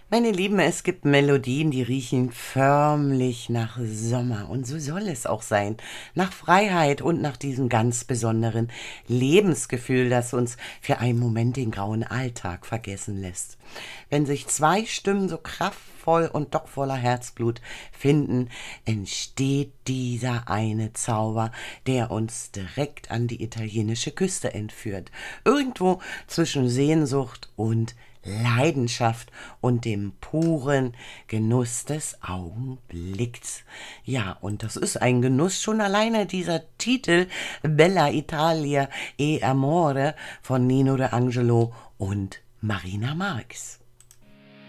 Meine Lieben, es gibt Melodien, die riechen förmlich nach Sommer. Und so soll es auch sein. Nach Freiheit und nach diesem ganz besonderen Lebensgefühl, das uns für einen Moment den grauen Alltag vergessen lässt. Wenn sich zwei Stimmen so kraftvoll und doch voller Herzblut finden, entsteht dieser eine Zauber, der uns direkt an die italienische Küste entführt. Irgendwo zwischen Sehnsucht und Leidenschaft und dem puren Genuss des Augenblicks. Ja, und das ist ein Genuss schon alleine dieser Titel Bella Italia e Amore von Nino de Angelo und Marina Marx.